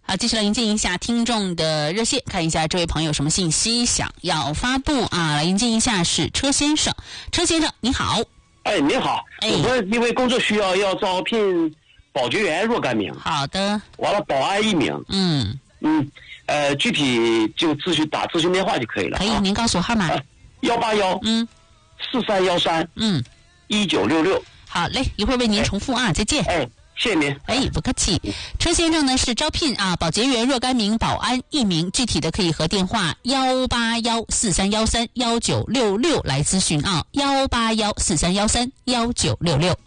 好，接下来迎接一下听众的热线，看一下这位朋友什么信息想要发布啊？来迎接一下是车先生，车先生你好。 哎，你好，我们因为工作需要招聘保洁员若干名。 好的。 完了，保安1名。具体就打咨询电话就可以了。 可以，您告诉我号码。 18143131966。 好嘞，一会儿为您重复啊，再见。 谢谢您。 不客气。车先生呢是招聘保洁员若干名，保安1名，具体的可以和电话18143131966来咨询啊，18143131966。